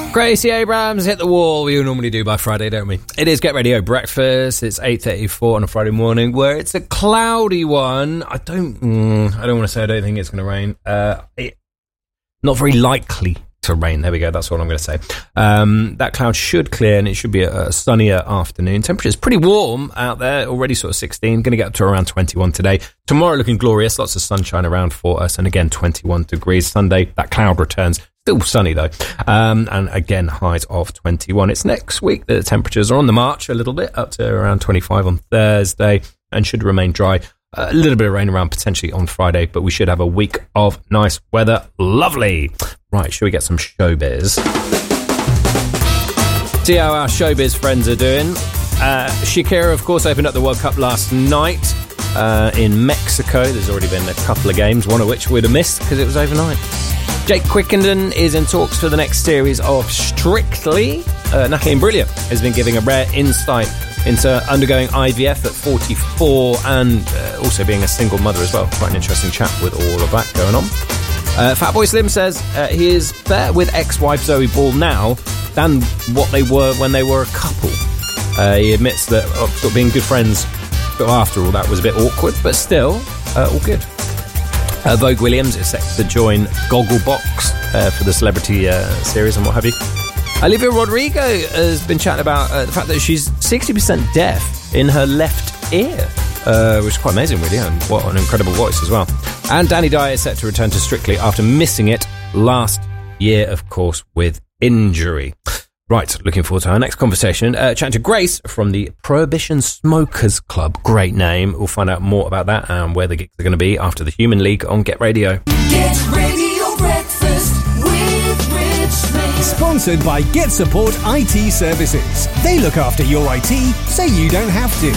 Gracie Abrams hit the wall. We normally do by Friday, don't we? It is Get Radio Breakfast. It's 8:34 on a Friday morning, where it's a cloudy one. I don't want to say I don't think it's going to rain. Not very likely to rain. There we go. That's all I'm going to say. That cloud should clear, and it should be a sunnier afternoon. Temperature's pretty warm out there. Already sort of 16. Going to get up to around 21 today. Tomorrow looking glorious. Lots of sunshine around for us, and again 21 degrees. Sunday that cloud returns. Still sunny though, and again highs of 21. It's next week that the temperatures are on the march a little bit, up to around 25 on Thursday, and should remain dry. A little bit of rain around potentially on Friday, but we should have a week of nice weather. Lovely. Right, shall we get some showbiz? See how our showbiz friends are doing. Shakira, of course, opened up the World Cup last night in Mexico. There's already been a couple of games, one of which we'd have missed because it was overnight. Jake Quickenden is in talks for the next series of Strictly. Natalie Imbruglia has been giving a rare insight into undergoing IVF at 44 and also being a single mother as well. Quite an interesting chat with all of that going on. Fatboy Slim says he is better with ex-wife Zoe Ball now than what they were when they were a couple. He admits that sort of being good friends after all that was a bit awkward, but still, all good. Vogue Williams is set to join Gogglebox for the celebrity series and what have you. Olivia Rodrigo has been chatting about the fact that she's 60% deaf in her left ear, which is quite amazing, really, and what an incredible voice as well. And Danny Dyer is set to return to Strictly after missing it last year, of course, with injury. Right, looking forward to our next conversation. Chatting to Grace from the Prohibition Smokers Club. Great name. We'll find out more about that and where the gigs are going to be after the Human League on Get Radio. Get Radio Breakfast with Rich Mayer. Sponsored by Get Support IT Services. They look after your IT so you don't have to.